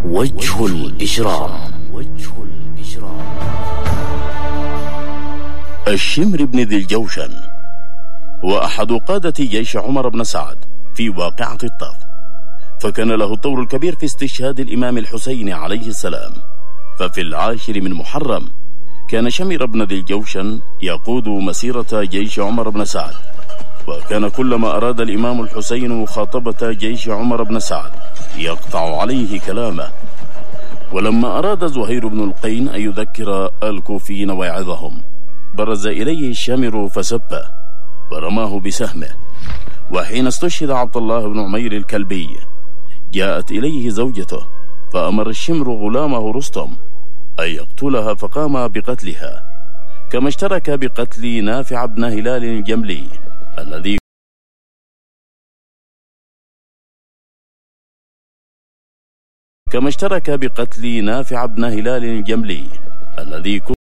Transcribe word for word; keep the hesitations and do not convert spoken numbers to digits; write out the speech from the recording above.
وجه الإجرام. وجه الإجرام. الشمر بن ذي الجوشن هو أحد قادة جيش عمر بن سعد في واقعة الطف، فكان له الدور الكبير في استشهاد الإمام الحسين عليه السلام. ففي العاشر من محرم كان شمر بن ذي الجوشن يقود مسيرة جيش عمر بن سعد، وكان كلما أراد الإمام الحسين مخاطبة جيش عمر بن سعد يقطع عليه كلامه. ولما أراد زهير بن القين أن يذكر الكوفيين ويعظهم برز إليه الشمر فسبه ورماه بسهمه. وحين استشهد عبد الله بن عمير الكلبي جاءت إليه زوجته، فأمر الشمر غلامه رستم أن يقتلها، فقام بقتلها، كما اشترك بقتل نافع بن هلال الجملي الذي كما اشترك بقتل نافع بن هلال الجملي الذي